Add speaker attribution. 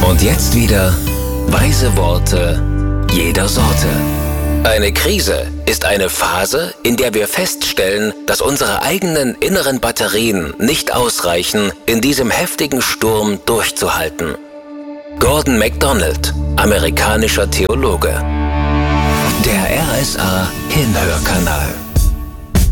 Speaker 1: Und jetzt wieder weise Worte jeder Sorte. Eine Krise ist eine Phase, in der wir feststellen, dass unsere eigenen inneren Batterien nicht ausreichen, in diesem heftigen Sturm durchzuhalten. Gordon MacDonald, amerikanischer Theologe. Der RSA Hinhörkanal.